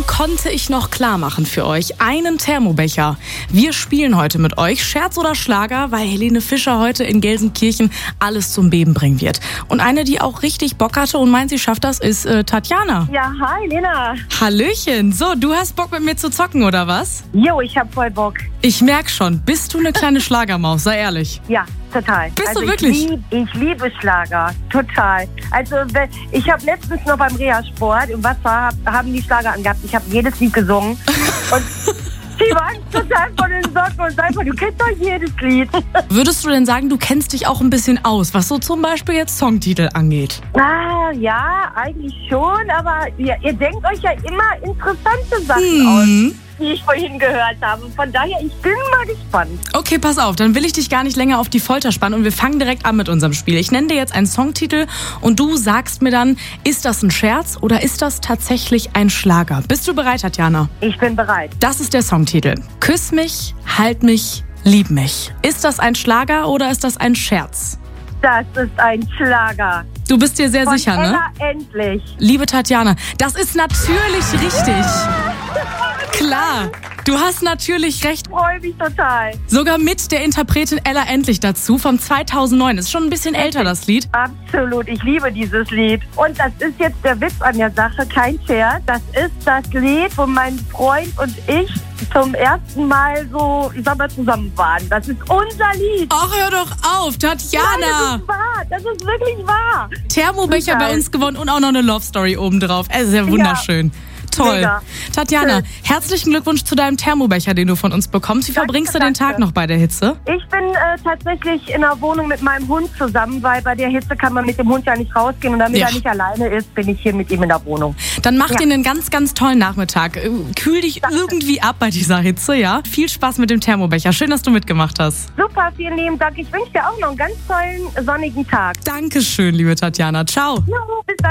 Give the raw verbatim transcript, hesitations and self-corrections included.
Einen konnte ich noch klar machen für euch. Einen Thermobecher. Wir spielen heute mit euch Scherz oder Schlager, weil Helene Fischer heute in Gelsenkirchen alles zum Beben bringen wird. Und eine, die auch richtig Bock hatte und meint, sie schafft das, ist äh, Tatjana. Ja, hi Lena. Hallöchen. So, du hast Bock mit mir zu zocken, oder was? Jo, ich hab voll Bock. Ich merk schon. Bist du eine kleine Schlagermaus? Sei ehrlich. Ja, total. Bist also du wirklich? Ich, lieb, ich liebe Schlager, total. Also ich habe letztens noch beim Reha-Sport und was war, haben die Schlager angehabt. Ich habe jedes Lied gesungen und die waren total von den Socken und einfach, du kennst doch jedes Lied. Würdest du denn sagen, du kennst dich auch ein bisschen aus, was so zum Beispiel jetzt Songtitel angeht? Ah, ja, eigentlich schon, aber ihr, ihr denkt euch ja immer interessante Sachen Hm. aus, die ich vorhin gehört habe. Von daher, ich bin mal gespannt. Okay, pass auf, dann will ich dich gar nicht länger auf die Folter spannen und wir fangen direkt an mit unserem Spiel. Ich nenne dir jetzt einen Songtitel und du sagst mir dann, ist das ein Scherz oder ist das tatsächlich ein Schlager? Bist du bereit, Tatjana? Ich bin bereit. Das ist der Songtitel. Küss mich, halt mich, lieb mich. Ist das ein Schlager oder ist das ein Scherz? Das ist ein Schlager. Du bist dir sehr Von sicher, ne? Ella Endlich. Liebe Tatjana, das ist natürlich richtig. Klar, du hast natürlich recht. Ich freue mich total. Sogar mit der Interpretin Ella Endlich dazu, vom zweitausendneun. Ist schon ein bisschen älter, das Lied. Absolut, ich liebe dieses Lied. Und das ist jetzt der Witz an der Sache, kein Scherz. Das ist das Lied, wo mein Freund und ich zum ersten Mal so, ich sag mal, zusammen waren. Das ist unser Lied. Ach, hör doch auf, Tatjana. Nein, das ist wahr, das ist wirklich wahr. Thermobecher bei uns gewonnen und auch noch eine Love Story obendrauf. Es ist ja wunderschön. Ja. Toll. Mega. Tatjana, Schön. Herzlichen Glückwunsch zu deinem Thermobecher, den du von uns bekommst. Wie Danke, verbringst du den Tag danke. noch bei der Hitze? Ich bin äh, tatsächlich in der Wohnung mit meinem Hund zusammen, weil bei der Hitze kann man mit dem Hund ja nicht rausgehen. Und damit Ja. er nicht alleine ist, bin ich hier mit ihm in der Wohnung. Dann mach Ja. dir einen ganz, ganz tollen Nachmittag. Äh, Kühl dich Danke. irgendwie ab bei dieser Hitze, ja? Viel Spaß mit dem Thermobecher. Schön, dass du mitgemacht hast. Super, vielen lieben Dank. Ich wünsche dir auch noch einen ganz tollen sonnigen Tag. Dankeschön, liebe Tatjana. Ciao. Jo, bis dann.